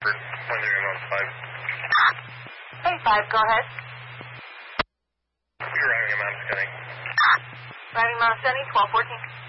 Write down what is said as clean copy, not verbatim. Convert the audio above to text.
Hey, 5, go ahead. You're riding a Mount Scunny. Riding Mount Sunny, 1214.